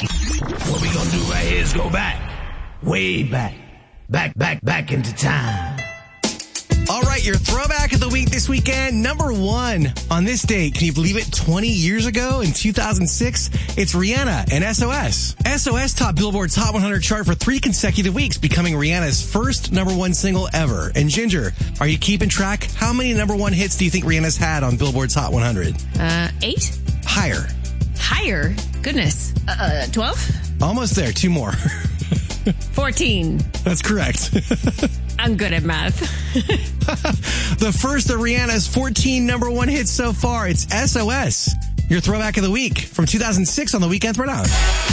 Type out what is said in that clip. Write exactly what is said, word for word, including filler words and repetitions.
What we gonna do right here is go back. Way back. Back, back, back into time. All right, your throwback of the week this weekend. Number one on this date. Can you believe it? twenty years ago in two thousand six, it's Rihanna and S O S. S O S topped Billboard's Hot one hundred chart for three consecutive weeks, becoming Rihanna's first number one single ever. And Ginger, are you keeping track? How many number one hits do you think Rihanna's had on Billboard's Hot one hundred? Uh, eight? Higher. Higher? Goodness. Uh, twelve? Almost there. Two more. fourteen. That's correct. I'm good at math. The first of Rihanna's fourteen number one hits so far. It's S O S. Your throwback of the week from two thousand six on the Weekend Throwdown.